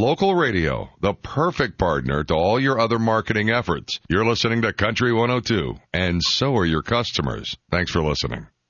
Local radio, the perfect partner to all your other marketing efforts. You're listening to Country 102, and so are your customers. Thanks for listening.